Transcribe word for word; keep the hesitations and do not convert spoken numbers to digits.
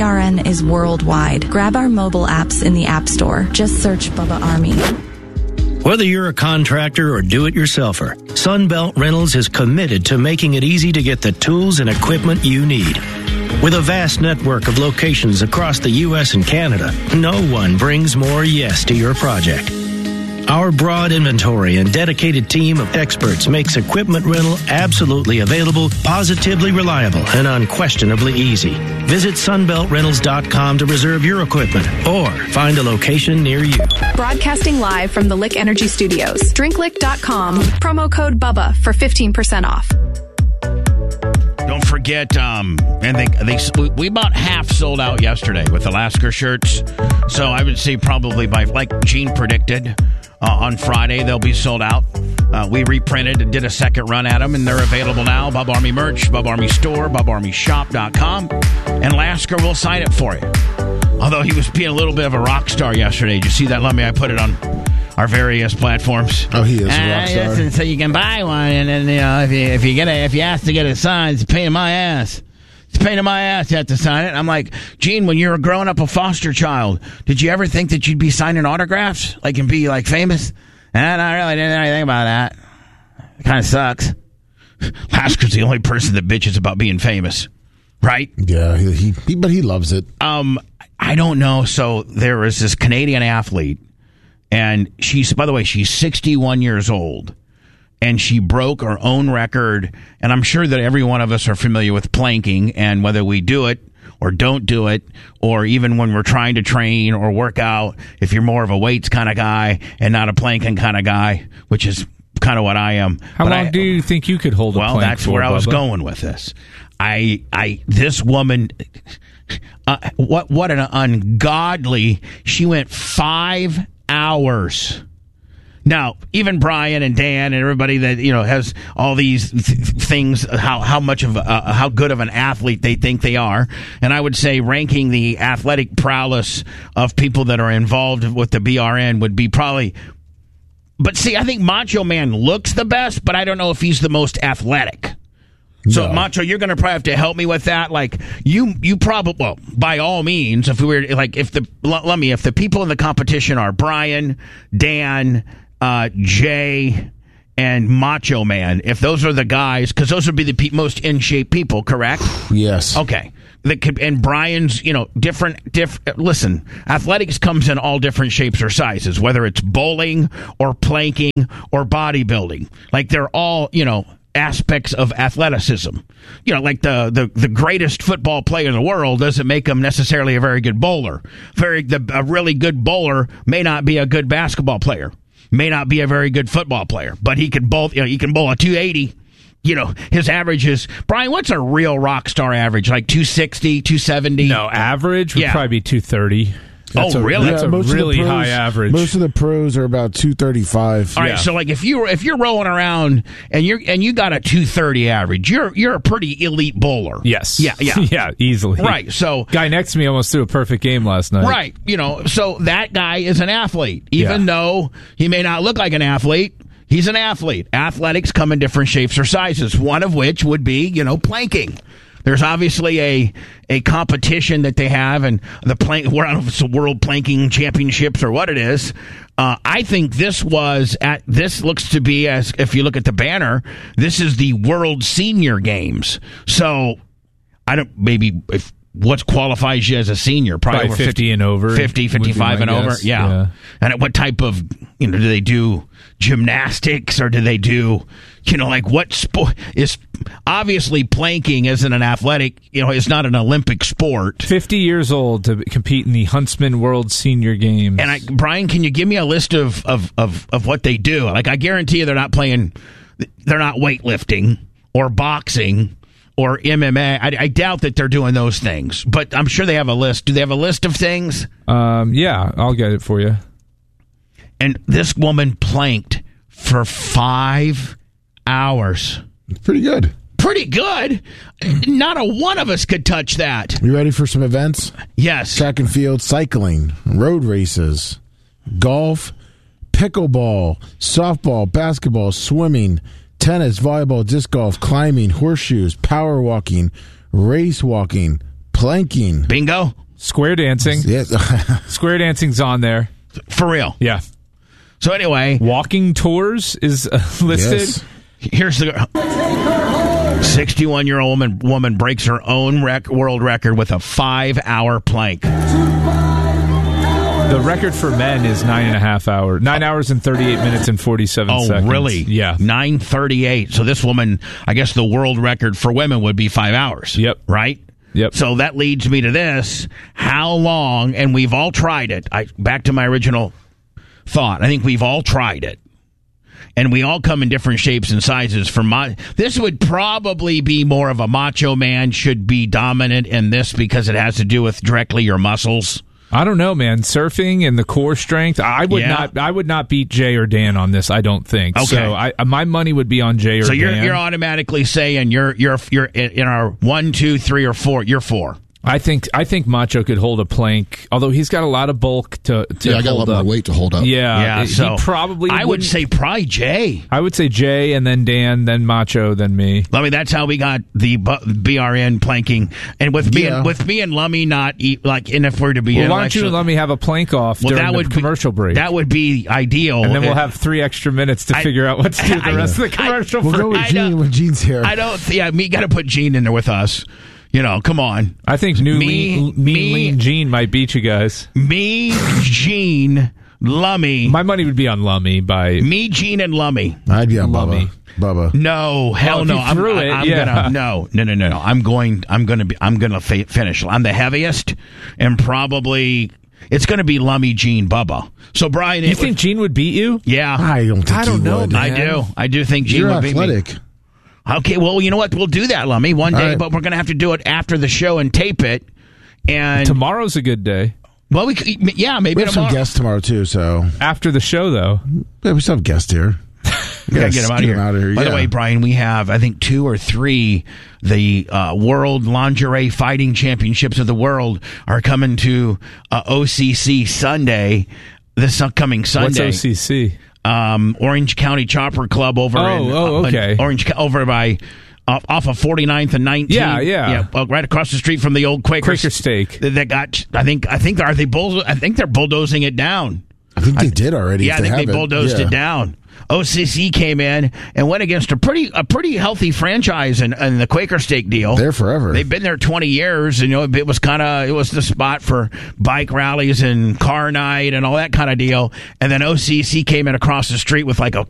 B R N is worldwide. Grab our mobile apps in the App Store. Just search Bubba Army. Whether you're a contractor or do-it-yourselfer, Sunbelt Rentals is committed to making it easy to get the tools and equipment you need. With a vast network of locations across the U S and Canada, no one brings more yes to your project. Our broad inventory and dedicated team of experts makes equipment rental absolutely available, positively reliable, and unquestionably easy. Visit sunbelt rentals dot com to reserve your equipment or find a location near you. Broadcasting live from the Lick Energy Studios. drink lick dot com. Promo code BUBBA for fifteen percent off. Don't forget, um, and they, they we about half sold out yesterday with Alaska shirts. So I would say probably by, like Gene predicted, uh, on Friday they'll be sold out. Uh, we reprinted and did a second run at them, and they're available now. Bub Army merch, Bub Army store, bub army shop dot com, and Lasker will sign it for you. Although he was being a little bit of a rock star yesterday. Did you see that? Let me. I put it on our various platforms. Oh, he is a rock uh, star. Listen, so you can buy one, and then you know if you if you get a, if you ask to get it signed, it's a pain in my ass. It's a pain in my ass. You have to sign it. I'm like, Gene, when you were growing up a foster child, did you ever think that you'd be signing autographs, like and be like famous? And I really didn't know anything about that. It kind of sucks. Lasker's the only person that bitches about being famous, right? Yeah, he, he, he but he loves it. Um, I don't know. So there is this Canadian athlete. And she's, by the way, she's sixty-one years old, and she broke her own record. And I'm sure that every one of us are familiar with planking, and whether we do it or don't do it, or even when we're trying to train or work out, if you're more of a weights kind of guy and not a planking kind of guy, which is kind of what I am. How but long I, do you think you could hold a well, plank that's for, where I was Bubba? going with this. I, I, this woman, uh, what, what an ungodly, she went five hours. Now, even Brian and Dan and everybody that, you know, has all these th- things, how how much of uh, how good of an athlete they think they are, and I would say ranking the athletic prowess of people that are involved with the B R N would be probably. But see, I think Macho Man looks the best, but I don't know if he's the most athletic. So, no. Macho, you're going to probably have to help me with that. Like, you, you probably, well, by all means, if we were, like, if the, let, let me, if the people in the competition are Brian, Dan, uh, Jay, and Macho Man, if those are the guys, because those would be the pe- most in shape people, correct? Yes. Okay. The, and Brian's, you know, different, diff, listen, athletics comes in all different shapes or sizes, whether it's bowling or planking or bodybuilding. Like, they're all, you know, aspects of athleticism. You know, like the, the, the greatest football player in the world doesn't make him necessarily a very good bowler. Very the, a really good bowler may not be a good basketball player, may not be a very good football player, but he can bowl, you know, he can bowl a two eighty. You know, his average is, Brian, what's a real rock star average? Like two sixty, two seventy? No, average would yeah. probably be two thirty. That's oh, a, really? That's yeah, a most really of the pros, high average. Most of the pros are about two thirty-five. All right, yeah. so like if you if you're rolling around and you're and you got a two thirty average, you're you're a pretty elite bowler. Yes. Yeah, yeah. yeah, easily. Right. So guy next to me almost threw a perfect game last night. Right. You know, so that guy is an athlete. Even Yeah. though he may not look like an athlete, he's an athlete. Athletics come in different shapes or sizes, one of which would be, you know, planking. There's obviously a a competition that they have, and the plank. I don't know if it's the World Planking Championships or what it is. Uh, I think this was at. This looks to be, as if you look at the banner, this is the World Senior Games. So I don't maybe if what qualifies you as a senior, probably, probably over fifty, fifty and over, fifty, fifty-five and over. Yeah. yeah, and what type of you know do they do gymnastics or do they do? You know, like what sport is obviously planking isn't an athletic, you know, it's not an Olympic sport. fifty years old to compete in the Huntsman World Senior Games. And I, Brian, can you give me a list of, of, of, of what they do? Like, I guarantee you they're not playing, they're not weightlifting or boxing or M M A. I, I doubt that they're doing those things, but I'm sure they have a list. Do they have a list of things? Um, yeah, I'll get it for you. And this woman planked for five hours. Pretty good. Pretty good. Not a one of us could touch that. You ready for some events? Yes. Track and field, cycling, road races, golf, pickleball, softball, basketball, swimming, tennis, volleyball, disc golf, climbing, horseshoes, power walking, race walking, Planking. Bingo. Square dancing. Yes. Square dancing's on there. For real. Yeah. So anyway, Walking tours is uh, listed. Yes. here's the sixty-one-year-old woman, woman breaks her own rec- world record with a five-hour plank. The record for men is nine and a half hours. Nine hours and thirty-eight minutes and forty-seven Oh, seconds. really? Yeah. nine thirty-eight. So this woman, I guess the world record for women would be five hours. Yep. Right? Yep. So that leads me to this. How long, and we've all tried it. I back to my original thought. I think we've all tried it. And we all come in different shapes and sizes. For my, this would probably be more of a macho man should be dominant in this because it has to do with directly your muscles. I don't know, man. Surfing and the core strength. I would Yeah. not. I would not beat Jay or Dan on this. I don't think. Okay. So I, my money would be on Jay or So you're Dan. you're automatically saying you're you're you're in our one, two, three, or four. You're four. I think. I think Macho could hold a plank, although he's got a lot of bulk to. to Yeah, I got a lot hold more up. weight to hold up. Yeah. Yeah, he so probably. I would wouldn't- say probably Jay. I would say Jay, and then Dan, then Macho, then me. Lummy, that's how we got the bu- B R N planking, and with me Yeah. and with me and Lummy not eat, like, and if we're to be Well, why don't you intellectual- let me have a plank off well, during that the would commercial be, break? That would be ideal, and then we'll It- have three extra minutes to I- figure out what to do with the I- rest of the I- commercial We'll break. go with I Gene know. when Gene's here. I don't. Th- yeah, me got to put Gene in there with us. You know, come on, I think new Me- lean, mean me- lean Gene might beat you guys. me, Gene, Lummy, My money would be on Lummy by me, Gene, and Lummy. I'd be on Lummy. Bubba. Bubba. No, hell Oh, if no. you I'm, threw I- it, I'm yeah. gonna no, no, no, no, no. I'm going. I'm gonna be. I'm gonna fa- finish. I'm the heaviest, and probably it's gonna be Lummy, Gene, Bubba. So Brian, You it think would, Gene would beat you? yeah, I don't think I don't he know, would. man. I do. I do think Gene You're would beat me. athletic. Okay, well, you know what? We'll do that, Lummy, one All day, right. but we're going to have to do it after the show and tape it. And Tomorrow's a good day. well, we could, yeah, maybe We have some tomorrow. guests tomorrow, too, so. After the show, though. Yeah, we still have guests here. We gotta get him out of here. Out of here. By the yeah. way, Brian, we have I think two or three the uh, World Lingerie Fighting Championships of the world are coming to uh, O C C Sunday. This upcoming Sunday. What's O C C? Um, Orange County Chopper Club over. Oh, in, oh, uh, in okay. Orange Co- over by. Uh, off of forty-ninth and nineteenth. Yeah, yeah. yeah uh, right across the street from the old Quaker, Quaker Steak. That that got. I think. I think. Are they bull? I think they're bulldozing it down. I think they did already. Yeah, if I think they haven't. bulldozed Yeah. it down. O C C came in and went against a pretty a pretty healthy franchise in, in the Quaker Steak deal. There forever. They've been there twenty years, and you know it was kind of it was the spot for bike rallies and car night and all that kind of deal. And then O C C came in across the street with like a